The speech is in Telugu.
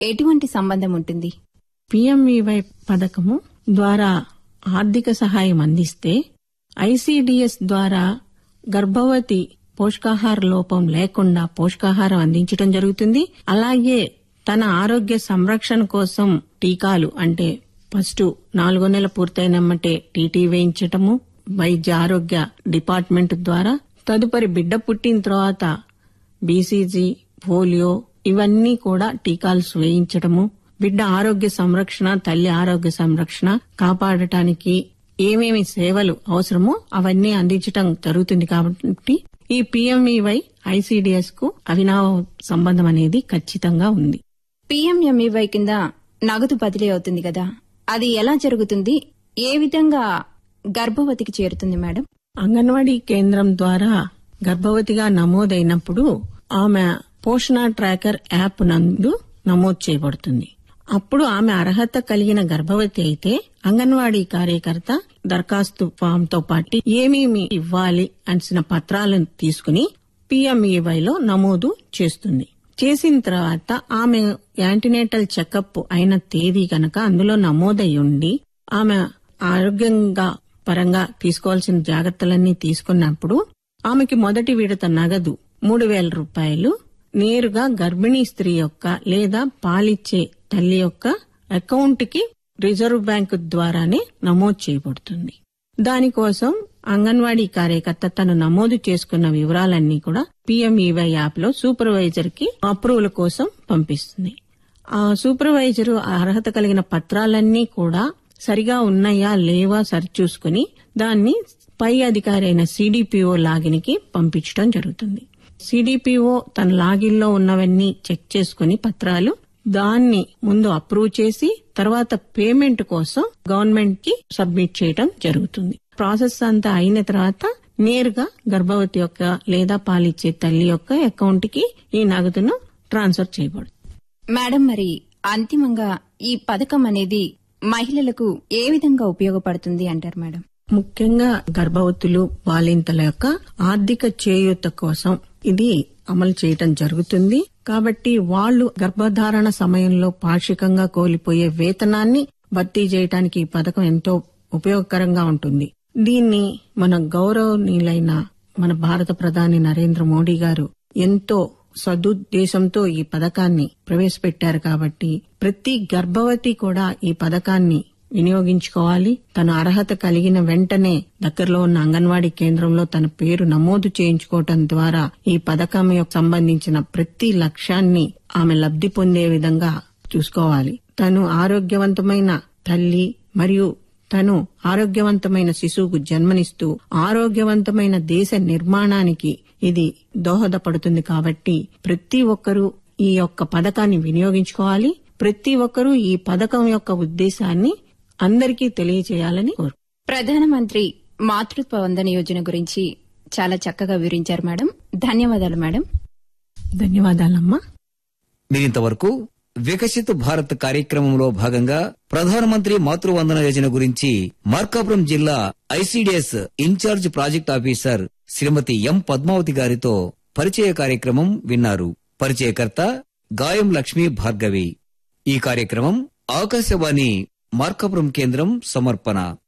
ఎటువంటి సంబంధం ఉంటుంది? పిఎంవివై పథకము ద్వారా ఆర్థిక సహాయం అందిస్తే ఐసిడిఎస్ ద్వారా గర్భవతి పోషకాహార లోపం లేకుండా పోషకాహారం అందించడం జరుగుతుంది. అలాగే తన ఆరోగ్య సంరక్షణ కోసం టీకాలు అంటే ఫస్ట్ 4వ నెల పూర్తయినమ్మటే టీటీ వేయించటము వైద్య ఆరోగ్య డిపార్ట్మెంట్ ద్వారా, తదుపరి బిడ్డ పుట్టిన తర్వాత బీసీజీ, పోలియో ఇవన్నీ కూడా టీకాలు వేయించటము, బిడ్డ ఆరోగ్య సంరక్షణ, తల్లి ఆరోగ్య సంరక్షణ కాపాడటానికి ఏమేమి సేవలు అవసరమో అవన్నీ అందించటం జరుగుతుంది. కాబట్టి ఈ పిఎంఈవై ఐసిడిఎస్ కు అవినావ సంబంధం అనేది ఖచ్చితంగా ఉంది. పిఎంఎంఈవై కింద నగదు బదిలీ అవుతుంది కదా, అది ఎలా జరుగుతుంది? ఏ విధంగా గర్భవతికి చేరుతుంది మేడం? అంగన్వాడీ కేంద్రం ద్వారా గర్భవతిగా నమోదైనప్పుడు ఆమె పోషణ ట్రాకర్ యాప్ నందు నమోదు చేయబడుతుంది. అప్పుడు ఆమె అర్హత కలిగిన గర్భవతి అయితే అంగన్వాడీ కార్యకర్త దరఖాస్తు ఫామ్ తో పాటు ఏమేమి ఇవ్వాలి అనిసిన పత్రాలను తీసుకుని పిఎంఈవైలో నమోదు చేస్తుంది. చేసిన తర్వాత ఆమె యాంటీనేటల్ చెకప్ అయిన తేదీ గనక అందులో నమోదై ఉండి ఆమె ఆరోగ్యంగా పరంగా తీసుకోవాల్సిన జాగ్రత్తలన్నీ తీసుకున్నప్పుడు ఆమెకి మొదటి విడత నగదు 3,000 రూపాయలు నేరుగా గర్భిణీ స్త్రీ యొక్క లేదా పాలిచ్చే తల్లి యొక్క అకౌంట్ కి రిజర్వ్ బ్యాంకు ద్వారానే నమోదు చేయబడుతుంది. దానికోసం అంగన్వాడీ కార్యకర్త తను నమోదు చేసుకున్న వివరాలన్నీ కూడా పిఎంఈవై యాప్ లో సూపర్వైజర్ కి అప్రూవల్ కోసం పంపిస్తుంది. ఆ సూపర్వైజర్ అర్హత కలిగిన పత్రాలన్నీ కూడా సరిగా ఉన్నాయా లేవా సరిచూసుకుని దాన్ని పై అధికారి అయిన సిడిపిఓ లాగిన్ కి పంపించడం జరుగుతుంది. సిడిపిఓ తన లాగిన్ లో ఉన్నవన్నీ చెక్ చేసుకుని పత్రాలు దాన్ని ముందు అప్రూవ్ చేసి తర్వాత పేమెంట్ కోసం గవర్నమెంట్ కి సబ్మిట్ చేయడం జరుగుతుంది. ప్రాసెస్ అంతా అయిన తర్వాత నేరుగా గర్భవతి యొక్క లేదా పాలిచ్చే తల్లి యొక్క అకౌంట్ కి ఈ నగదును ట్రాన్స్ఫర్ చేయబడుతుంది. మేడం, మరి అంతిమంగా ఈ పథకం అనేది మహిళలకు ఏ విధంగా ఉపయోగపడుతుంది అంటారు మేడం? ముఖ్యంగా గర్భవతులు, బాలింతల యొక్క ఆర్థిక చేయూత కోసం ఇది అమలు చేయటం జరుగుతుంది. కాబట్టి వాళ్లు గర్భధారణ సమయంలో పాక్షికంగా కోల్పోయే వేతనాన్ని భర్తీ చేయడానికి ఈ పథకం ఎంతో ఉపయోగకరంగా ఉంటుంది. దీన్ని మన గౌరవనీయులైన మన భారత ప్రధాని నరేంద్ర మోడీ గారు ఎంతో సదుద్దేశంతో ఈ పథకాన్ని ప్రవేశపెట్టారు. కాబట్టి ప్రతి గర్భవతి కూడా ఈ పథకాన్ని వినియోగించుకోవాలి. తను అర్హత కలిగిన వెంటనే దగ్గరలో ఉన్న అంగన్వాడీ కేంద్రంలో తన పేరు నమోదు చేయించుకోవటం ద్వారా ఈ పథకం సంబంధించిన ప్రతి లక్ష్యాన్ని ఆమె లబ్ధి పొందే విధంగా చూసుకోవాలి. తను ఆరోగ్యవంతమైన తల్లి మరియు తను ఆరోగ్యవంతమైన శిశువుకు జన్మనిస్తూ ఆరోగ్యవంతమైన దేశ నిర్మాణానికి ఇది దోహదపడుతుంది. కాబట్టి ప్రతి ఒక్కరూ ఈ యొక్క పథకాన్ని వినియోగించుకోవాలి. ప్రతి ఒక్కరూ ఈ పథకం యొక్క ఉద్దేశాన్ని అందరికీ తెలియజేయాలని కోరు. ప్రధానమంత్రి మాతృత్వ వందన యోజన గురించి చాలా చక్కగా వివరించారు మేడం. ధన్యవాదాలు మేడం. ధన్యవాదాలమ్మా. మీరింతవరకు వికసిత్ భారత్ కార్యక్రమంలో భాగంగా ప్రధానమంత్రి మాతృవందన యోజన గురించి మార్కాపురం జిల్లా ఐసిడిఎస్ ఇన్ఛార్జ్ ప్రాజెక్ట్ ఆఫీసర్ శ్రీమతి ఎం పద్మావతి గారితో పరిచయ కార్యక్రమం విన్నారు. పరిచయకర్త గాయం లక్ష్మీ భార్గవి. ఈ కార్యక్రమం ఆకాశవాణి మార్కాపురం కేంద్రం సమర్పణ.